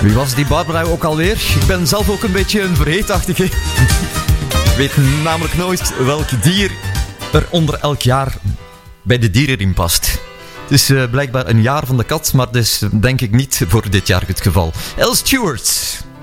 Wie was die Barbara ook alweer? Ik ben zelf ook een beetje een vergeetachtige. Ik weet namelijk nooit welk dier er onder elk jaar bij de dierenriem past. Het is blijkbaar een jaar van de kat, maar dat is denk ik niet voor dit jaar het geval. Elle Stewart.